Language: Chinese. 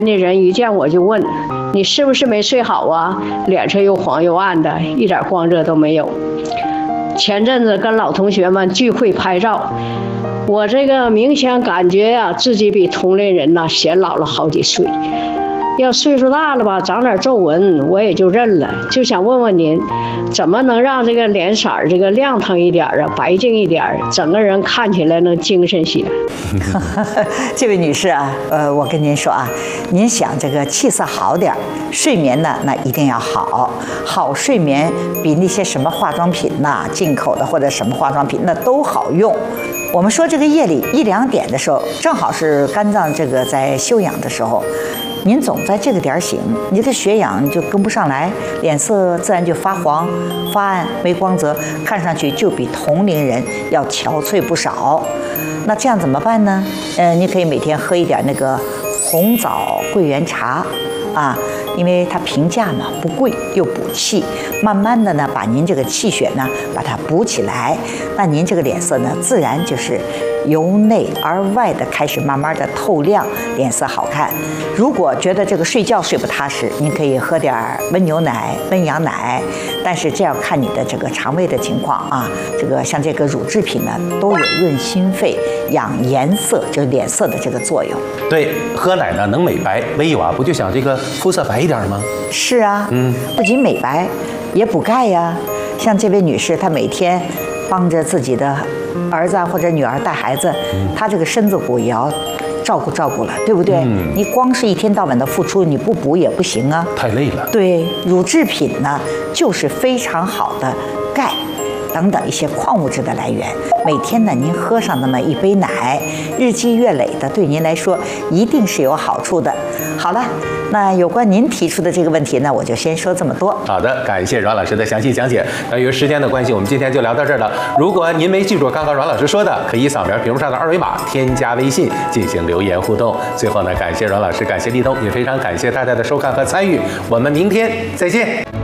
那人一见我就问：“你是不是没睡好啊？脸色又黄又暗的，一点光泽都没有。”前阵子跟老同学们聚会拍照，我这个明显感觉呀，自己比同龄人呐显老了好几岁。要岁数大了吧，长点皱纹我也就认了。就想问问您，怎么能让这个脸色这个亮堂一点啊，白净一点，整个人看起来能精神些？ 这位女士啊，我跟您说啊，您想这个气色好点，睡眠呢那一定要好，好睡眠比那些什么化妆品呐、进口的或者什么化妆品那都好用。我们说这个夜里1、2点的时候，正好是肝脏这个在休养的时候。您总在这个点醒，你的血氧就跟不上来，脸色自然就发黄、发暗、没光泽，看上去就比同龄人要憔悴不少。那这样怎么办呢？你可以每天喝一点那个红枣桂圆茶，啊，因为它平价嘛，不贵又补气，慢慢的呢把您这个气血呢把它补起来，那您这个脸色呢自然就是由内而外的开始慢慢的透亮，脸色好看。如果觉得这个睡觉睡不踏实，您可以喝点温牛奶、温羊奶，但是这要看你的这个肠胃的情况啊。这个像这个乳制品呢，都有润心肺、养颜色，就是脸色的这个作用。 对，喝奶呢能美白，微有啊，不就想这个肤色白一点吗？ 是啊，不仅美白，也补钙呀。像这位女士，她每天帮着自己的儿子或者女儿带孩子，她这个身子骨也要照顾了，对不对？你光是一天到晚的付出，你不补也不行啊， 太累了。 对，乳制品呢，就是非常好的钙等等一些矿物质的来源。每天呢，您喝上那么一杯奶，日积月累的，对您来说一定是有好处的。好了，那有关您提出的这个问题呢，我就先说这么多。 好的，感谢阮老师的详细讲解。由于时间的关系，我们今天就聊到这儿了。如果您没记住刚刚阮老师说的，可以扫描屏幕上的2维码，添加微信进行留言互动。最后呢，感谢阮老师，感谢立冬，也非常感谢大家的收看和参与。我们明天再见。